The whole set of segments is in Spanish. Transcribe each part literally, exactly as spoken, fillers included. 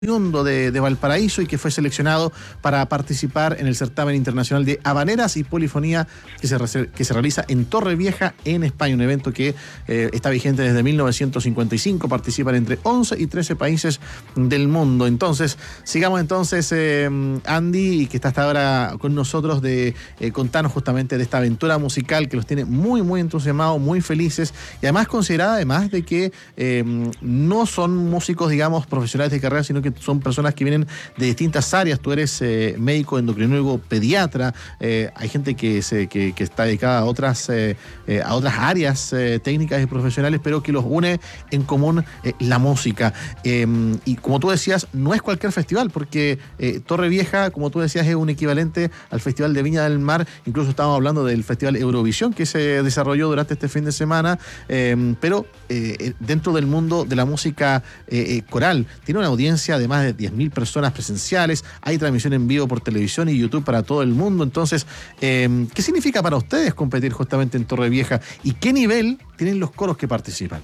oriundo de, de Valparaíso y que fue seleccionado para participar en el certamen internacional de habaneras y polifonía que se, que se realiza en Torrevieja, en España, un evento que eh, está vigente desde mil novecientos cincuenta y cinco, participan entre once y trece países del mundo. Entonces, sigamos entonces, eh, Andy, que está hasta ahora con nosotros, de eh, contarnos justamente de esta aventura musical que los tiene muy, muy entusiasmados, muy felices, y además considerada, además de que eh, no son músicos, digamos, profesionales de carrera, sino que son personas que vienen de distintas áreas. Tú eres eh, médico, endocrinólogo, pediatra, eh, hay gente que, se, que, que está dedicada a otras, eh, eh, a otras áreas eh, técnicas y profesionales, pero que los une en común eh, la música. Eh, y como tú decías, no es cualquier festival, porque eh, Torrevieja, como tú decías, es un equivalente al Festival de Viña del Mar. Incluso estábamos hablando del Festival Eurovisión que se desarrolló durante este fin de semana, eh, pero eh, dentro del mundo de la música eh, eh, coral tiene una audiencia de más de diez mil personas presenciales, hay transmisión en vivo por televisión y YouTube para todo el mundo. Entonces, eh, ¿qué significa para ustedes competir justamente en Torrevieja y qué nivel tienen los coros que participan?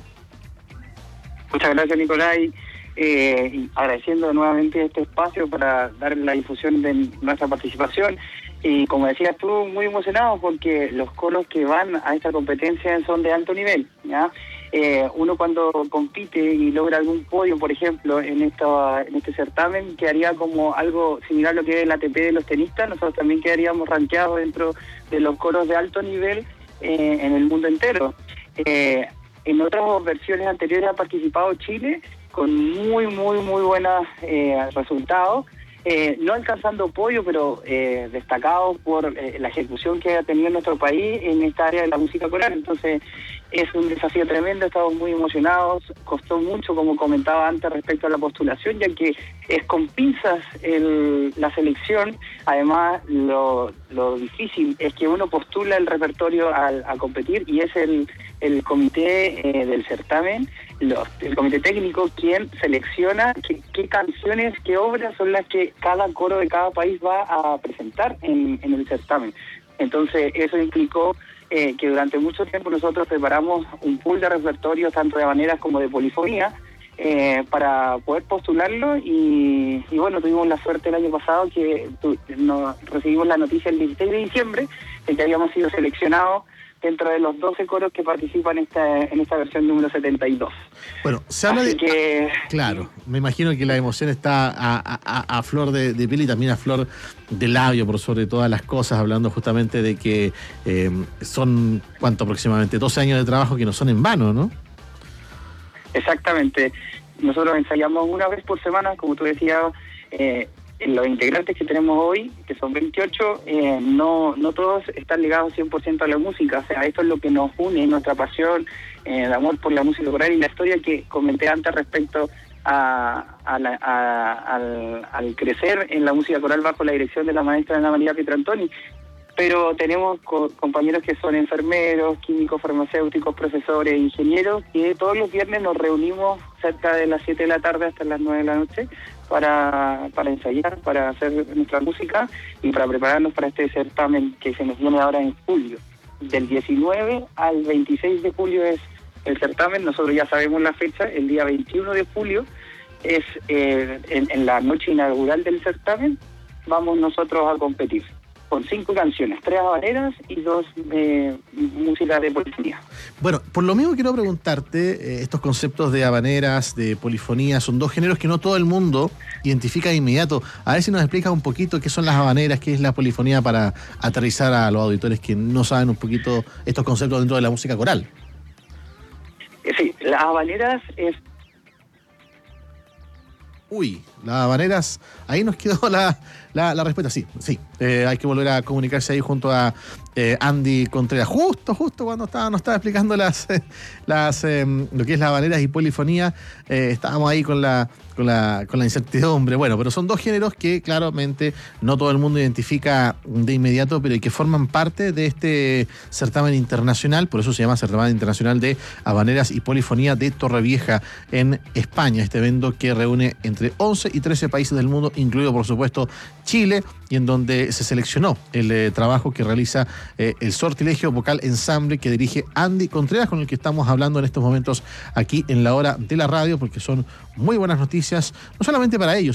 Muchas gracias, Nicolai, eh, y agradeciendo nuevamente este espacio para dar la difusión de nuestra participación. Y como decías tú, muy emocionados porque los coros que van a esta competencia son de alto nivel, ¿ya? Eh, uno cuando compite y logra algún podio, por ejemplo, en esta, en este certamen, quedaría como algo similar a lo que es el A T P de los tenistas. Nosotros también quedaríamos rankeados dentro de los coros de alto nivel eh, en el mundo entero. Eh, en otras versiones anteriores ha participado Chile con muy, muy, muy buenos eh, resultados. Eh, no alcanzando podio, pero eh, destacado por eh, la ejecución que ha tenido nuestro país en esta área de la música coral. Entonces es un desafío tremendo, estamos muy emocionados. Costó mucho, como comentaba antes, respecto a la postulación, ya que es con pinzas el, la selección. Además, lo, lo difícil es que uno postula el repertorio a, a competir, y es el, el comité eh, del certamen, los, el comité técnico, quien selecciona qué, qué canciones, qué obras son las que cada coro de cada país va a presentar en, en el certamen. Entonces eso implicó eh, que durante mucho tiempo nosotros preparamos un pool de repertorios, tanto de habaneras como de polifonía, eh, para poder postularlo, y, y bueno, tuvimos la suerte el año pasado que tu, nos recibimos la noticia el dieciséis de diciembre de que habíamos sido seleccionados dentro de los doce coros que participan en esta, en esta versión número setenta y dos. Bueno, se habla Así de... que... Claro, me imagino que la emoción está a, a, a flor de, de piel y también a flor de labio, por sobre todas las cosas, hablando justamente de que eh, son, ¿cuánto aproximadamente? doce años de trabajo que no son en vano, ¿no? Exactamente. Nosotros ensayamos una vez por semana, como tú decías. eh, Los integrantes que tenemos hoy, que son veintiocho, eh, no no todos están ligados cien por ciento a la música. O sea, esto es lo que nos une, nuestra pasión, eh, el amor por la música coral y la historia que comenté antes respecto a, a la, a, al, al crecer en la música coral bajo la dirección de la maestra Ana María Pietrantoni. Pero tenemos co- compañeros que son enfermeros, químicos, farmacéuticos, profesores, ingenieros, que todos los viernes nos reunimos cerca de las siete de la tarde hasta las nueve de la noche para, para ensayar, para hacer nuestra música y para prepararnos para este certamen que se nos viene ahora en julio. Del diecinueve al veintiséis de julio es el certamen. Nosotros ya sabemos la fecha. El día veintiuno de julio es eh, en, en la noche inaugural del certamen. Vamos nosotros a competir con cinco canciones, tres habaneras y dos eh, música de polifonía. Bueno, por lo mismo quiero preguntarte, eh, estos conceptos de habaneras, de polifonía, son dos géneros que no todo el mundo identifica de inmediato. A ver si nos explicas un poquito qué son las habaneras, qué es la polifonía, para aterrizar a los auditores que no saben un poquito estos conceptos dentro de la música coral. Eh, sí, las habaneras es... Uy, las habaneras, ahí nos quedó la, la, la respuesta, sí, sí. Eh, hay que volver a comunicarse ahí junto a eh, Andy Contreras, justo, justo cuando estaba, nos estaba explicando las, eh, las eh, lo que es las habaneras y polifonía, eh, estábamos ahí con la, con la, con la incertidumbre. Bueno, pero son dos géneros que claramente no todo el mundo identifica de inmediato, pero que forman parte de este certamen internacional, por eso se llama Certamen Internacional de Habaneras y Polifonía de Torrevieja en España, este evento que reúne entre once y trece países del mundo, incluido por supuesto Chile, y en donde se seleccionó el eh, trabajo que realiza eh, el sortilegio vocal ensamble que dirige Andy Contreras, con el que estamos hablando en estos momentos aquí en la hora de la radio, porque son muy buenas noticias, no solamente para ellos,